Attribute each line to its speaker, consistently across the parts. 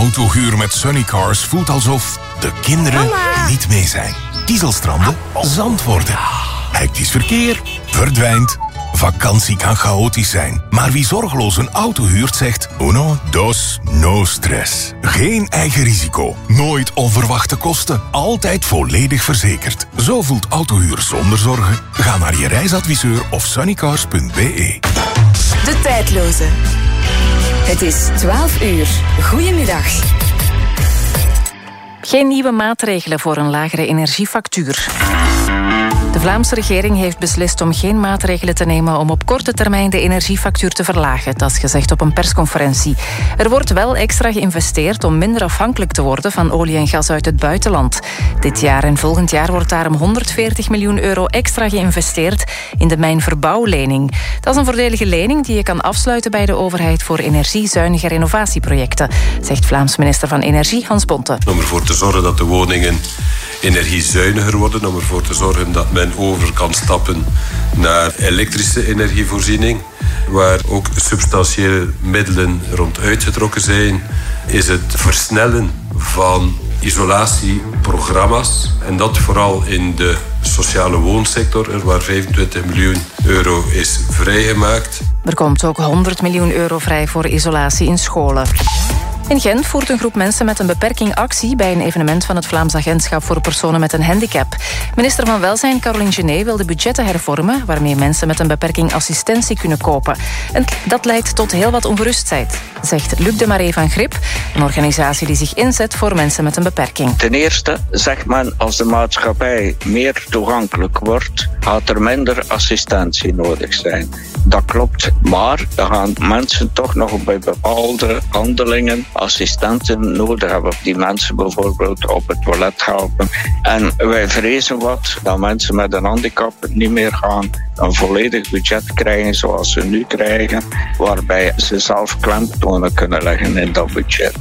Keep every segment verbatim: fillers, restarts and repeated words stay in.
Speaker 1: Autohuur met Sunnycars voelt alsof de kinderen Mama. niet mee zijn. Kiezelstranden, zand worden. Hectisch verkeer verdwijnt. Vakantie kan chaotisch zijn. Maar wie zorgeloos een auto huurt zegt... Uno, dos, no stress. Geen eigen risico. Nooit onverwachte kosten. Altijd volledig verzekerd. Zo voelt autohuur zonder zorgen. Ga naar je reisadviseur of sunnycars punt b e.
Speaker 2: De tijdloze. Het is twaalf uur. Goedemiddag.
Speaker 3: Geen nieuwe maatregelen voor een lagere energiefactuur. De Vlaamse regering heeft beslist om geen maatregelen te nemen om op korte termijn de energiefactuur te verlagen. Dat is gezegd op een persconferentie. Er wordt wel extra geïnvesteerd om minder afhankelijk te worden van olie en gas uit het buitenland. Dit jaar en volgend jaar wordt daarom honderdveertig miljoen euro extra geïnvesteerd in de mijnverbouwlening. Dat is een voordelige lening die je kan afsluiten bij de overheid voor energiezuinige renovatieprojecten, zegt Vlaams minister van Energie Hans Bonte.
Speaker 4: Om ervoor te zorgen dat de woningen energiezuiniger worden, om ervoor te zorgen dat men over kan stappen naar elektrische energievoorziening, waar ook substantiële middelen rond uitgetrokken zijn, is het versnellen van isolatieprogramma's. En dat vooral in de sociale woonsector, waar vijfentwintig miljoen euro is vrijgemaakt.
Speaker 3: Er komt ook honderd miljoen euro vrij voor isolatie in scholen. In Gent voert een groep mensen met een beperking actie bij een evenement van het Vlaams Agentschap voor Personen met een Handicap. Minister van Welzijn Caroline Genet wil de budgetten hervormen waarmee mensen met een beperking assistentie kunnen kopen. En dat leidt tot heel wat ongerustheid, zegt Luc de Maré van Grip, een organisatie die zich inzet voor mensen met een beperking.
Speaker 5: Ten eerste zegt men, als de maatschappij meer toegankelijk wordt, gaat er minder assistentie nodig zijn. Dat klopt, maar dan gaan mensen toch nog bij bepaalde handelingen assistenten nodig hebben. Die mensen bijvoorbeeld op het toilet helpen. En wij vrezen wat dat mensen met een handicap niet meer gaan een volledig budget krijgen zoals ze nu krijgen, waarbij ze zelf klemtonen kunnen leggen in dat budget.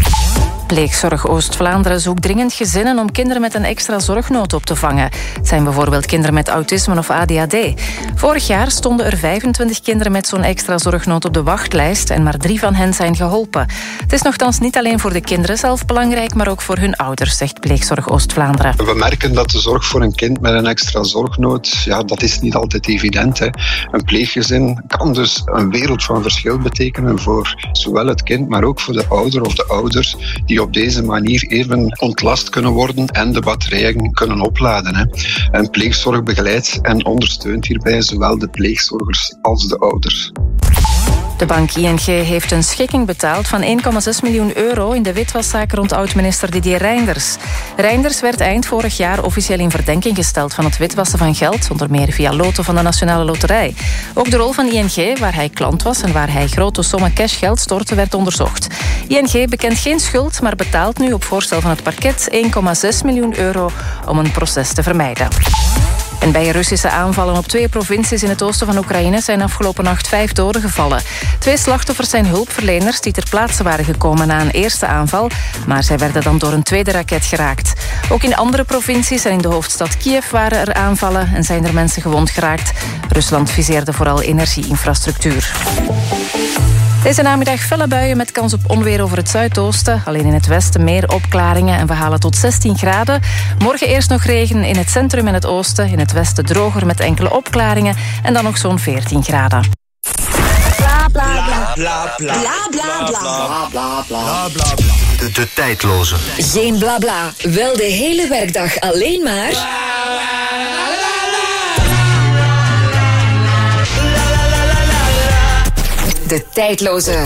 Speaker 3: Pleegzorg Oost-Vlaanderen zoekt dringend gezinnen om kinderen met een extra zorgnood op te vangen. Het zijn bijvoorbeeld kinderen met autisme of A D H D. Vorig jaar stonden er vijfentwintig kinderen met zo'n extra zorgnood op de wachtlijst en maar drie van hen zijn geholpen. Het is nogthans niet alleen voor de kinderen zelf belangrijk, maar ook voor hun ouders, zegt Pleegzorg Oost-Vlaanderen.
Speaker 6: We merken dat de zorg voor een kind met een extra zorgnood, ja, dat is niet altijd evident. Hè. Een pleeggezin kan dus een wereld van verschil betekenen voor zowel het kind, maar ook voor de ouder of de ouders die op deze manier even ontlast kunnen worden en de batterijen kunnen opladen. Hè. En pleegzorg begeleidt en ondersteunt hierbij zowel de pleegzorgers als de ouders.
Speaker 3: De bank I N G heeft een schikking betaald van één komma zes miljoen euro in de witwaszaak rond oud-minister Didier Reynders. Reynders werd eind vorig jaar officieel in verdenking gesteld van het witwassen van geld, onder meer via loten van de Nationale Loterij. Ook de rol van I N G, waar hij klant was en waar hij grote sommen cashgeld stortte, werd onderzocht. I N G bekent geen schuld, maar betaalt nu op voorstel van het parket één komma zes miljoen euro om een proces te vermijden. En bij Russische aanvallen op twee provincies in het oosten van Oekraïne zijn afgelopen nacht vijf doden gevallen. Twee slachtoffers zijn hulpverleners die ter plaatse waren gekomen na een eerste aanval, maar zij werden dan door een tweede raket geraakt. Ook in andere provincies en in de hoofdstad Kiev waren er aanvallen en zijn er mensen gewond geraakt. Rusland viseerde vooral energieinfrastructuur. Deze namiddag felle buien met kans op onweer over het zuidoosten. Alleen in het westen meer opklaringen en we halen tot zestien graden. Morgen eerst nog regen in het centrum en het oosten. In het westen droger met enkele opklaringen. En dan nog zo'n veertien graden.
Speaker 2: Bla bla bla. Bla bla bla. Bla bla bla.
Speaker 7: De, de tijdloze.
Speaker 2: Geen bla bla. Wel de hele werkdag alleen maar... De tijdloze.